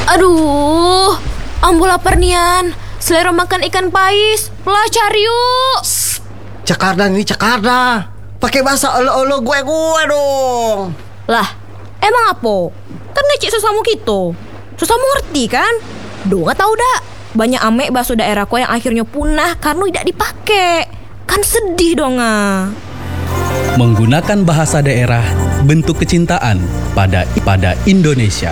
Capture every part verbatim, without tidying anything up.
Aduh, ambo lapar nian. Selera makan ikan pais. Lah cari yuk. Cakarda ini cakarda. Pakai bahasa olo-olo gue-gue dong. Lah, emang apa? Kan ngecik sesamu gitu. Sesamu ngerti kan? Duh gak tau dah. Banyak amek bakso daerahku yang akhirnya punah karena tidak dipakai. Kan sedih dong ah. Menggunakan bahasa daerah, bentuk kecintaan pada pada Indonesia.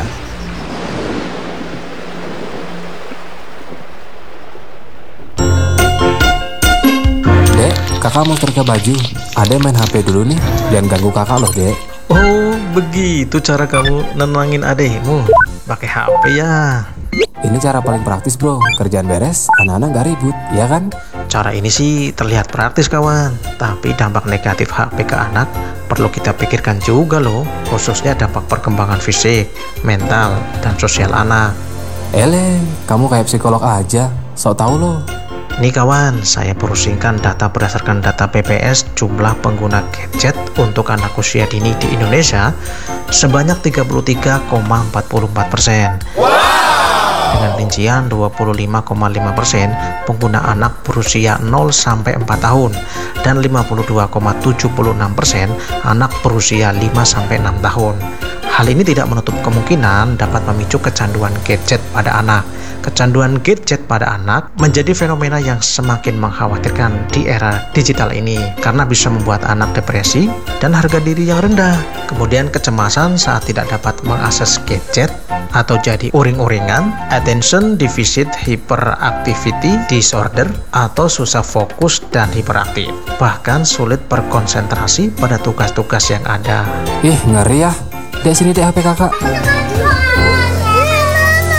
Dek, kakak mau setrika baju. Ada main H P dulu nih. Jangan ganggu kakak loh, Dek. Oh, begitu cara kamu nenangin adekmu. Pakai H P ya. Ini cara paling praktis, bro. Kerjaan beres, anak-anak gak ribut, ya kan? Cara ini sih terlihat praktis kawan, tapi dampak negatif H P ke anak perlu kita pikirkan juga loh, khususnya dampak perkembangan fisik, mental, dan sosial anak. Ele, kamu kayak psikolog aja, sok tahu loh. Nih kawan, saya browsingkan data berdasarkan data B P S jumlah pengguna gadget untuk anak usia dini di Indonesia sebanyak tiga puluh tiga koma empat empat persen. Dengan rincian dua puluh lima koma lima persen pengguna anak berusia nol sampai empat tahun dan lima puluh dua koma tujuh enam persen anak berusia lima sampai enam tahun. Hal ini tidak menutup kemungkinan dapat memicu kecanduan gadget pada anak. Kecanduan gadget pada anak menjadi fenomena yang semakin mengkhawatirkan di era digital ini karena bisa membuat anak depresi dan harga diri yang rendah. Kemudian kecemasan saat tidak dapat mengakses gadget atau jadi uring-uringan, attention deficit hyperactivity disorder atau susah fokus dan hiperaktif. Bahkan sulit berkonsentrasi pada tugas-tugas yang ada. Ih, ngeri ya. Dek, sini dek H P kakak.